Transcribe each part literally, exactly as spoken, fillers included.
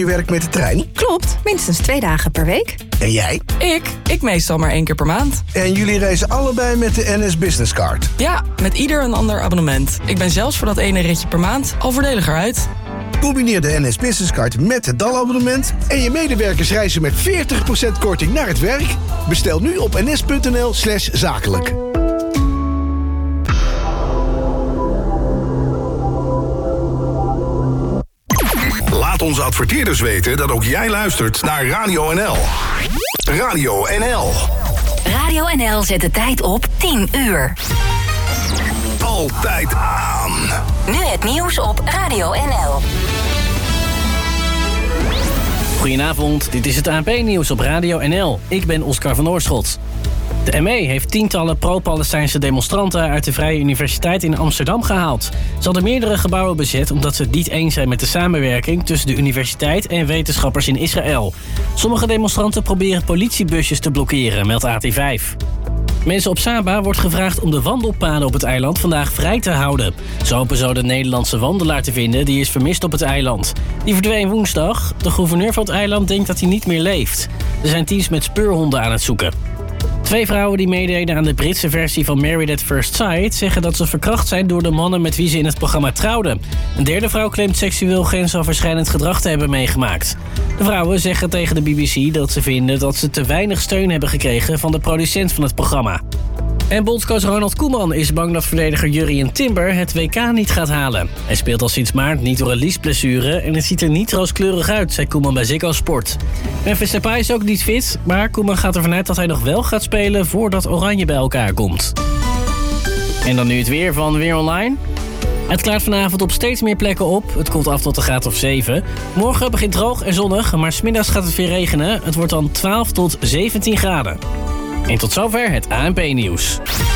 Je werkt met de trein? Klopt, minstens twee dagen per week. En jij? Ik? Ik meestal maar één keer per maand. En jullie reizen allebei met de N S Business Card? Ja, met ieder een ander abonnement. Ik ben zelfs voor dat ene ritje per maand al voordeliger uit. Combineer de N S Business Card met het D A L-abonnement... en je medewerkers reizen met veertig procent korting naar het werk. Bestel nu op ns.nl slash zakelijk. Laat onze adverteerders weten dat ook jij luistert naar Radio N L. Radio N L. Radio N L zet de tijd op tien uur. Altijd aan. Nu het nieuws op Radio N L. Goedenavond, dit is het A N P-nieuws op Radio N L. Ik ben Oscar van Oorschot. De M E heeft tientallen pro-Palestijnse demonstranten uit de Vrije Universiteit in Amsterdam gehaald. Ze hadden meerdere gebouwen bezet omdat ze het niet eens zijn met de samenwerking tussen de universiteit en wetenschappers in Israël. Sommige demonstranten proberen politiebusjes te blokkeren, meldt A T vijf. Mensen op Saba wordt gevraagd om de wandelpaden op het eiland vandaag vrij te houden. Ze hopen zo de Nederlandse wandelaar te vinden die is vermist op het eiland. Die verdween woensdag. De gouverneur van het eiland denkt dat hij niet meer leeft. Er zijn teams met speurhonden aan het zoeken. Twee vrouwen die meededen aan de Britse versie van Married at First Sight zeggen dat ze verkracht zijn door de mannen met wie ze in het programma trouwden. Een derde vrouw claimt seksueel grensoverschrijdend gedrag te hebben meegemaakt. De vrouwen zeggen tegen de B B C dat ze vinden dat ze te weinig steun hebben gekregen van de producent van het programma. En bondscoach Ronald Koeman is bang dat verdediger Jurrien Timber het W K niet gaat halen. Hij speelt al sinds maart niet door een liesblessure en het ziet er niet rooskleurig uit, zei Koeman bij Ziggo Sport. Memphis Depay is ook niet fit, maar Koeman gaat ervan uit dat hij nog wel gaat spelen voordat Oranje bij elkaar komt. En dan nu het weer van Weer Online. Het klaart vanavond op steeds meer plekken op. Het koelt af tot een graad of zeven. Morgen begint droog en zonnig, maar 's middags gaat het weer regenen. Het wordt dan twaalf tot zeventien graden. En tot zover het A N P-nieuws.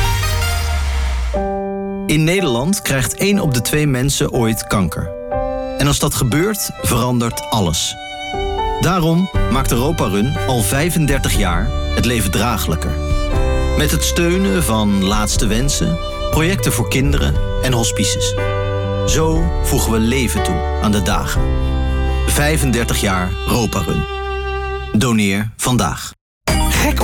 In Nederland krijgt één op de twee mensen ooit kanker. En als dat gebeurt, verandert alles. Daarom maakt Europa Run al vijfendertig jaar het leven draaglijker. Met het steunen van Laatste Wensen, projecten voor kinderen en hospices. Zo voegen we leven toe aan de dagen. vijfendertig jaar Europa Run. Doneer vandaag.